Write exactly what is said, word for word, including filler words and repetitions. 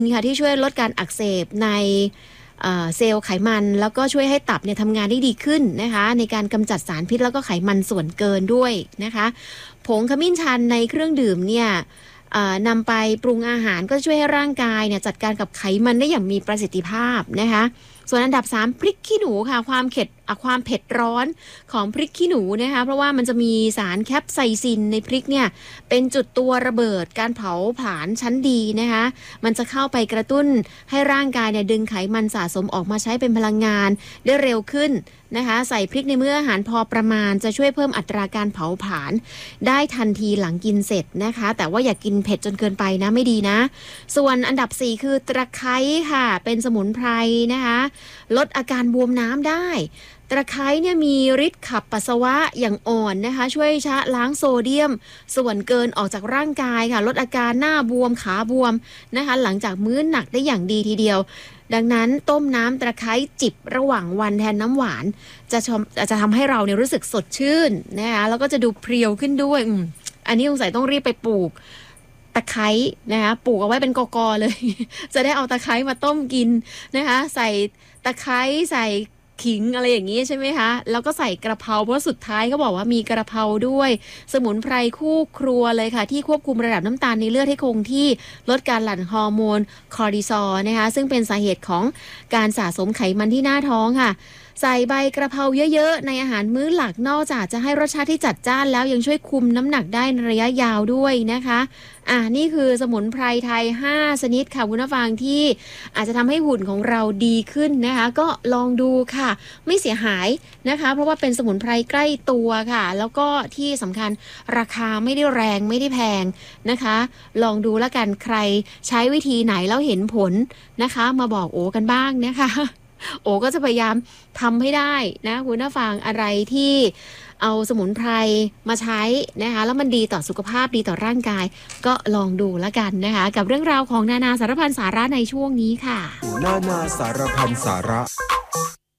นี่ค่ะที่ช่วยลดการอักเสบในเซลล์ไขมันแล้วก็ช่วยให้ตับเนี่ยทำงานได้ดีขึ้นนะคะในการกำจัดสารพิษแล้วก็ไขมันส่วนเกินด้วยนะคะผงขมิ้นชันในเครื่องดื่มเนี่ยนำไปปรุงอาหารก็ช่วยให้ร่างกายเนี่ยจัดการกับไขมันได้อย่างมีประสิทธิภาพนะคะส่วนอันดับสามพริกขี้หนูค่ะความเผ็ดความเผ็ดร้อนของพริกขี้หนูนะคะเพราะว่ามันจะมีสารแคปไซซินในพริกเนี่ยเป็นจุดตัวระเบิดการเผาผลาญชั้นดีนะคะมันจะเข้าไปกระตุ้นให้ร่างกายเนี่ยดึงไขมันสะสมออกมาใช้เป็นพลังงานได้เร็วขึ้นนะคะใส่พริกในมื้ออาหารพอประมาณจะช่วยเพิ่มอัตราการเผาผลาญได้ทันทีหลังกินเสร็จนะคะแต่ว่าอย่ากกินเผ็ดจนเกินไปนะไม่ดีนะส่วนอันดับสี่คือตะไคร้ค่ะเป็นสมุนไพรนะคะลดอาการบวมน้ำได้ตะไคร้เนี่ยมีฤทธิ์ขับปัสสาวะอย่างอ่อนนะคะช่วยชะล้างโซเดียมส่วนเกินออกจากร่างกายค่ะลดอาการหน้าบวมขาบวมนะคะหลังจากมื้อหนักได้อย่างดีทีเดียวดังนั้นต้มน้ำตะไคร้จิบระหว่างวันแทนน้ำหวานจะชมจะทำให้เราเนี่ยรู้สึกสดชื่นนะคะแล้วก็จะดูเพรียวขึ้นด้วยออันนี้สงสัยต้องรีบไปปลูกตะไคร้นะคะปลูกเอาไว้เป็นกกอเลย จะได้เอาตะไคร้มาต้มกินนะคะใส่ตะไคร้ใส่ขิงอะไรอย่างนี้ใช่ไหมคะแล้วก็ใส่กระเพราเพราะสุดท้ายเขาบอกว่ามีกระเพราด้วยสมุนไพรคู่ครัวเลยค่ะที่ควบคุมระดับน้ำตาลในเลือดให้คงที่ลดการหลั่งฮอร์โมนคอร์ติซอลนะคะซึ่งเป็นสาเหตุของการสะสมไขมันที่หน้าท้องค่ะใส่ใบกระเพราเยอะๆในอาหารมื้อหลักนอกจากจะให้รสชาติที่จัดจ้านแล้วยังช่วยคุมน้ำหนักได้ในระยะยาวด้วยนะคะอ่ะนี่คือสมุนไพรไทยห้าชนิดค่ะคุณผู้ฟังที่อาจจะทำให้หุ่นของเราดีขึ้นนะคะก็ลองดูค่ะไม่เสียหายนะคะเพราะว่าเป็นสมุนไพรใกล้ตัวค่ะแล้วก็ที่สำคัญราคาไม่ได้แรงไม่ได้แพงนะคะลองดูแล้วกันใครใช้วิธีไหนแล้วเห็นผลนะคะมาบอกโอกันบ้างนะคะโอก็จะพยายามทำให้ได้นะคุณผู้ฟังอะไรที่เอาสมุนไพรมาใช้นะคะแล้วมันดีต่อสุขภาพดีต่อร่างกายก็ลองดูแล้วกันนะคะกับเรื่องราวของนานาสารพันสาระในช่วงนี้ค่ะนานาสารพันสาระ